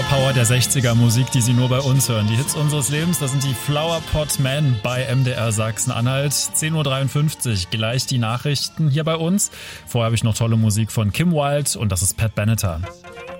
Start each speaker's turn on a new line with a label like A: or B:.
A: Power der 60er Musik, die Sie nur bei uns hören. Die Hits unseres Lebens, das sind die Flower Pot Men bei MDR Sachsen-Anhalt. 10.53 Uhr, gleich die Nachrichten hier bei uns. Vorher habe ich noch tolle Musik von Kim Wilde und das ist Pat Benatar.